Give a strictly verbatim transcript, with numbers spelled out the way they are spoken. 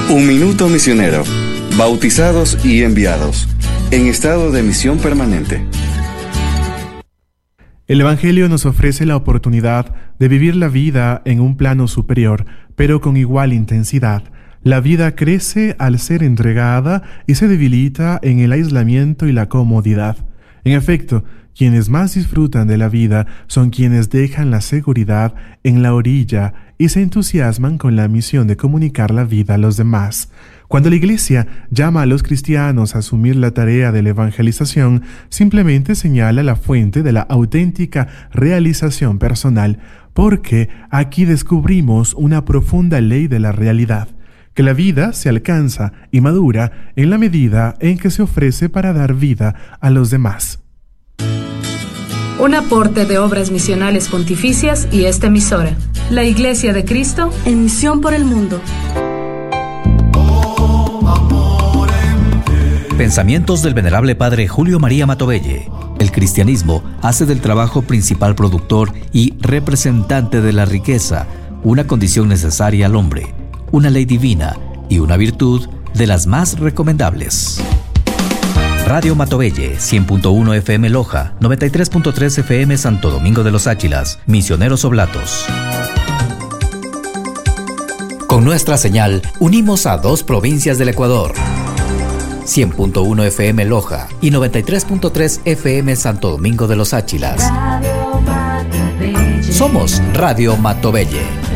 Un minuto misionero. Bautizados y enviados. En estado de misión permanente. El Evangelio nos ofrece la oportunidad de vivir la vida en un plano superior, pero con igual intensidad. La vida crece al ser entregada y se debilita en el aislamiento y la comodidad. En efecto, quienes más disfrutan de la vida son quienes dejan la seguridad en la orilla y se entusiasman con la misión de comunicar la vida a los demás. Cuando la Iglesia llama a los cristianos a asumir la tarea de la evangelización, simplemente señala la fuente de la auténtica realización personal, porque aquí descubrimos una profunda ley de la realidad, que la vida se alcanza y madura en la medida en que se ofrece para dar vida a los demás. Un aporte de Obras Misionales Pontificias y esta emisora, la Iglesia de Cristo, en misión por el mundo. Pensamientos del venerable padre Julio María Matovelle. El cristianismo hace del trabajo principal productor y representante de la riqueza una condición necesaria al hombre, una ley divina y una virtud de las más recomendables. Radio Matovelle, cien punto uno F M Loja, noventa y tres punto tres F M Santo Domingo de los Áchilas, Misioneros Oblatos. Con nuestra señal, unimos a dos provincias del Ecuador. cien punto uno F M Loja y noventa y tres punto tres F M Santo Domingo de los Áchilas. Somos Radio Matovelle.